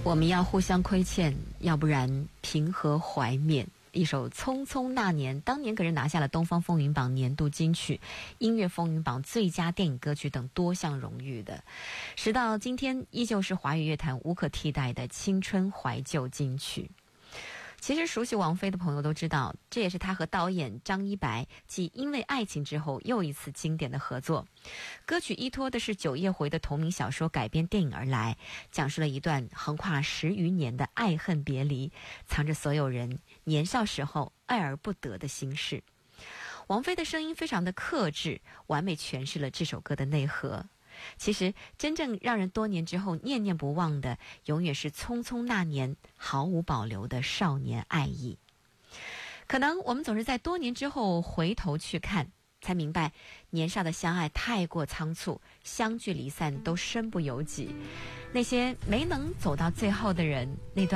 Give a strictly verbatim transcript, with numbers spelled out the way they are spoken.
我们要互相亏欠，要不然凭何怀缅？一首《匆匆那年》，当年可是拿下了东方风云榜年度金曲、音乐风云榜最佳电影歌曲等多项荣誉的。时到今天，依旧是华语乐坛无可替代的青春怀旧金曲。其实熟悉王菲的朋友都知道，这也是她和导演张一白继《因为爱情》之后又一次经典的合作。歌曲依托的是九夜回的同名小说改编电影而来，讲述了一段横跨十余年的爱恨别离，藏着所有人年少时候爱而不得的心事。王菲的声音非常的克制，完美诠释了这首歌的内核。其实真正让人多年之后念念不忘的，永远是匆匆那年毫无保留的少年爱意。可能我们总是在多年之后回头去看，才明白年少的相爱太过仓促，相聚离散都身不由己。那些没能走到最后的人，那段